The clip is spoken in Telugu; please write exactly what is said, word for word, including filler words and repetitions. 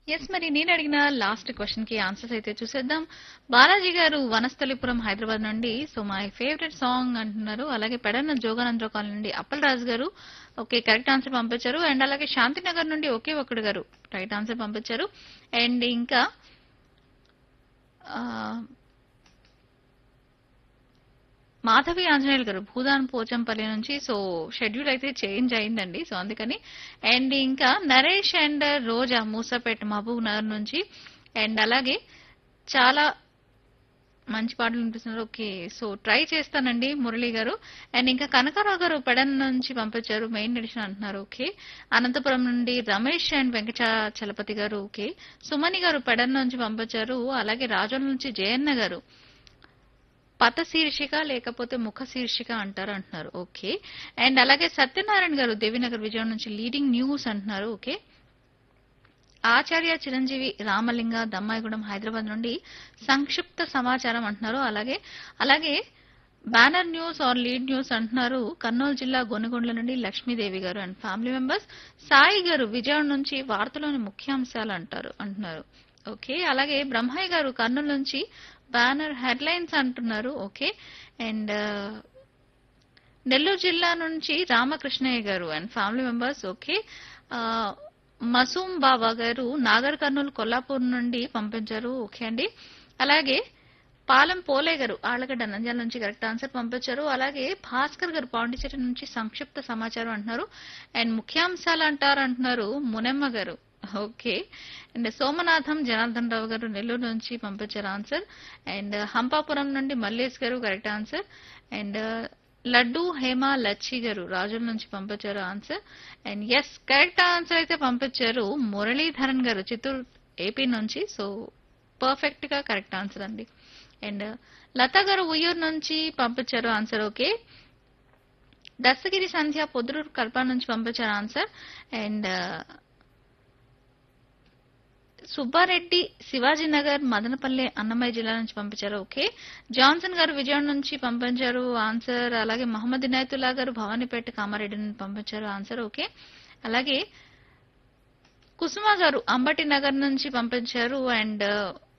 ఎస్ మరి నేను అడిగిన లాస్ట్ క్వశ్చన్ కి ఆన్సర్స్ అయితే చూసేద్దాం. బాలాజీ గారు వనస్థలిపురం హైదరాబాద్ నుండి సో మై ఫేవరెట్ సాంగ్ అంటున్నారు. అలాగే పెడన్న జోగానందరావు కాలనీ నుండి అప్పల్ రాజు గారు ఓకే కరెక్ట్ ఆన్సర్ పంపించారు. అండ్ అలాగే శాంతినగర్ నుండి ఒకే ఒక్కడు గారు రైట్ ఆన్సర్ పంపించారు. అండ్ ఇంకా ఆ, మాధవి ఆంజనేయులు గారు భూదాన్ పోచంపల్లి నుంచి సో షెడ్యూల్ అయితే చేంజ్ అయిందండి సో అందుకని. అండ్ ఇంకా నరేష్ అండ్ రోజా మూసాపేట మహబూబ్ నగర్ నుంచి. అండ్ అలాగే చాలా మంచి పాటలు వినిపిస్తున్నారు. ఓకే సో ట్రై చేస్తానండి మురళి గారు. అండ్ ఇంకా కనకారావు గారు పెడన్ నుంచి పంపించారు మెయిన్ ఎడిషన్ అంటున్నారు. ఓకే అనంతపురం నుండి రమేష్ అండ్ వెంకటాచలపతి గారు. ఓకే సుమని గారు పెడన్ నుంచి పంపించారు. అలాగే రాజోల నుంచి జయన్న గారు పత శీర్షిక లేకపోతే ముఖ శీర్షిక అంటారు అంటున్నారు. ఓకే అండ్ అలాగే సత్యనారాయణ గారు దేవినగర్ విజయం నుంచి లీడింగ్ న్యూస్ అంటున్నారు. ఓకే ఆచార్య చిరంజీవి రామలింగ దమ్మాయిగూడెం హైదరాబాద్ నుండి సంక్షిప్త సమాచారం అంటున్నారు. అలాగే అలాగే banner news are lead news అంటున్నారు. కర్నూలు జిల్లా గొనగొండ్ల నుండి లక్ష్మీదేవి గారు అండ్ ఫ్యామిలీ మెంబర్స్. సాయి గారు విజయవాడ నుంచి వార్తలోని ముఖ్యాంశాలు అంటారు అంటున్నారు. ఓకే అలాగే బ్రహ్మయ్య గారు కర్నూలు నుంచి బ్యానర్ హెడ్లైన్స్ అంటున్నారు. ఓకే అండ్ నెల్లూరు జిల్లా నుంచి రామకృష్ణయ్య గారు అండ్ ఫ్యామిలీ మెంబర్స్. ఓకే ఆ, మసూమ్ బాబా గారు నాగర్ కర్నూలు కొల్లాపూర్ నుండి పంపించారు. ఓకే అండి అలాగే పాలెం పోలే గారు ఆళ్లగడ్డ నంద్యాల నుంచి కరెక్ట్ ఆన్సర్ పంపించారు. అలాగే భాస్కర్ గారు పాండిచేరి నుంచి సంక్షిప్త సమాచారం అంటున్నారు. అండ్ ముఖ్యాంశాలు అంటారు అంటున్నారు మునెమ్మ గారు. ఓకే అండ్ సోమనాథం జనార్దన్ రావు గారు నెల్లూరు నుంచి పంపించారు ఆన్సర్. అండ్ హంపాపురం నుండి మల్లేష్ గారు correct answer. And laddu Hema Lachchi గారు రాజుల నుంచి పంపించారు answer. And yes correct answer అయితే పంపించారు మురళీధరన్ గారు చిత్తూరు ఏపీ నుంచి. సో పర్ఫెక్ట్ గా కరెక్ట్ ఆన్సర్ అండి. అండ్ లతా గారు ఉయ్యూరు నుంచి పంపించారు ఆన్సర్. ఓకే దస్తగిరి సంధ్య పొద్దుటూరు కల్పన నుంచి పంపించారు ఆన్సర్. అండ్ సుబ్బారెడ్డి శివాజీనగర్ మదనపల్లి అన్నమయ్య జిల్లా నుంచి పంపించారు. ఓకే జాన్సన్ గారు విజయవాడ నుంచి పంపించారు ఆన్సర్. అలాగే మహమ్మద్ ఇనాయతుల్లా గారు భవానీపేట కామారెడ్డి నుంచి పంపించారు ఆన్సర్. ఓకే అలాగే కుసుమ గారు అంబటి నగర్ నుంచి పంపించారు. అండ్